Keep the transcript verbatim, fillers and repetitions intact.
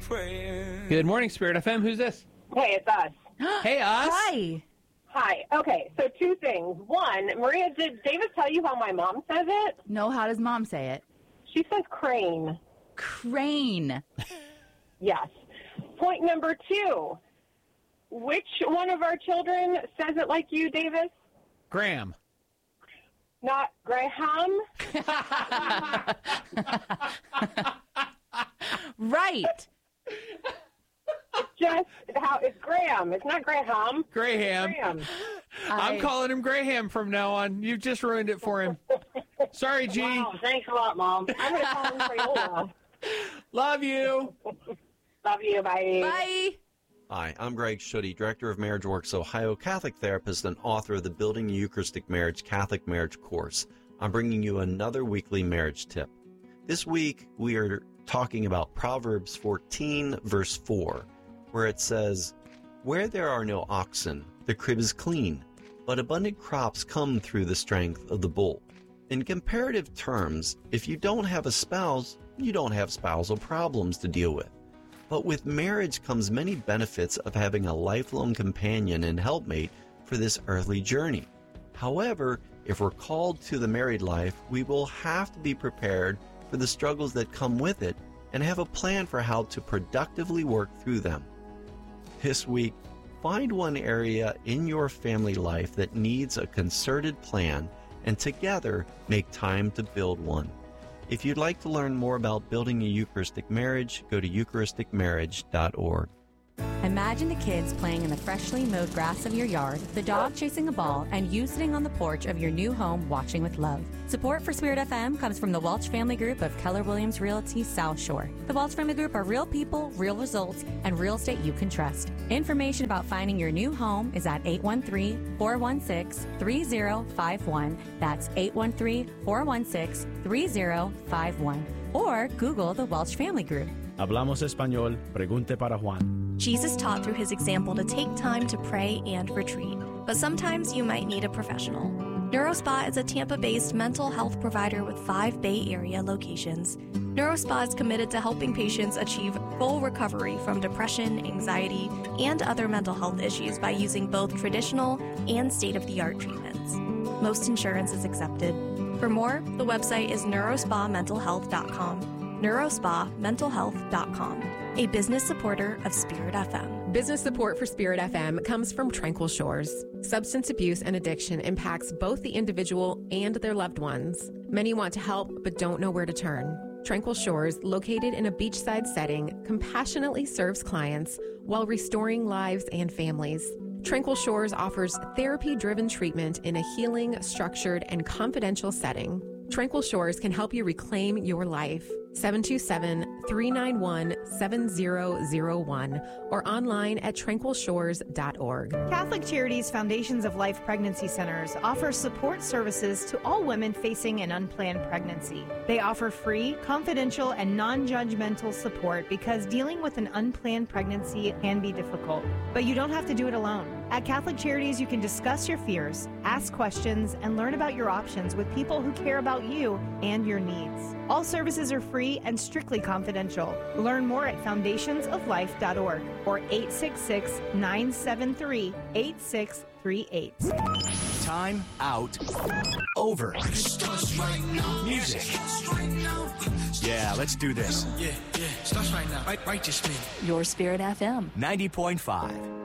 Good morning, Spirit F M. Who's this? Hey, it's us. Hey, us. Hi. Hi. Okay, so two things. One, Maria, did David tell you how my mom says it? No, how does Mom say it? She says crane. Crane. Yes. Point number two. Which one of our children says it like you, Davis? Graham. Not Graham. Right. Just how it's Graham. It's not Graham. Graham. Graham. I'm I- calling him Graham from now on. You've just ruined it for him. Sorry, G. Wow, thanks a lot, Mom. I'm going to call him Crayola. Love you. Love you. Bye. Bye. Hi, I'm Greg Schutte, Director of Marriage Works Ohio, Catholic therapist and author of the Building a Eucharistic Marriage Catholic Marriage course. I'm bringing you another weekly marriage tip. This week, we are talking about Proverbs fourteen, verse four, where it says, "Where there are no oxen, the crib is clean, but abundant crops come through the strength of the bull." In comparative terms, if you don't have a spouse, you don't have spousal problems to deal with. But with marriage comes many benefits of having a lifelong companion and helpmate for this earthly journey. However, if we're called to the married life, we will have to be prepared for the struggles that come with it and have a plan for how to productively work through them. This week, find one area in your family life that needs a concerted plan and together make time to build one. If you'd like to learn more about building a Eucharistic marriage, go to eucharistic marriage dot org. Imagine the kids playing in the freshly mowed grass of your yard, the dog chasing a ball, and you sitting on the porch of your new home watching with love. Support for Spirit F M comes from the Welch Family Group of Keller Williams Realty South Shore. The Welch Family Group are real people, real results, and real estate you can trust. Information about finding your new home is at eight one three, four one six, three zero five one. That's eight one three, four one six, three zero five one. Or Google the Welch Family Group. Hablamos español, pregunte para Juan. Jesus taught through his example to take time to pray and retreat, but sometimes you might need a professional. NeuroSpa is a Tampa-based mental health provider with five Bay Area locations. NeuroSpa is committed to helping patients achieve full recovery from depression, anxiety, and other mental health issues by using both traditional and state-of-the-art treatments. Most insurance is accepted. For more, the website is neurospa mental health dot com. neurospa mental health dot com, a business supporter of Spirit F M. Business support for Spirit F M comes from Tranquil Shores. Substance abuse and addiction impacts both the individual and their loved ones. Many want to help but don't know where to turn. Tranquil Shores, located in a beachside setting, compassionately serves clients while restoring lives and families. Tranquil Shores offers therapy-driven treatment in a healing, structured, and confidential setting. Tranquil Shores can help you reclaim your life. seven two seven, three nine one, seven zero zero one or online at tranquil shores dot org. Catholic Charities Foundations of Life Pregnancy Centers offer support services to all women facing an unplanned pregnancy. They offer free, confidential, and non-judgmental support because dealing with an unplanned pregnancy can be difficult. But you don't have to do it alone. At Catholic Charities, you can discuss your fears, ask questions, and learn about your options with people who care about you and your needs. All services are free and strictly confidential. Learn more at foundations of life dot org or eight six six, nine seven three, eight six three eight. Time out. Over. Music. Yeah, let's do this. Yeah, yeah. Starts right now. Right, right, just me. Your Spirit F M. ninety point five.